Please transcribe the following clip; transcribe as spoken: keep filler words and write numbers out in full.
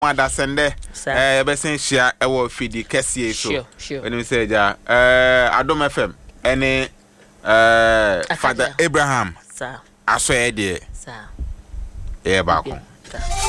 Mada sende eh besen hia e wo fidi kese so when we say ja eh Adom F M any eh Father Abraham sir aso e de sir e ba ko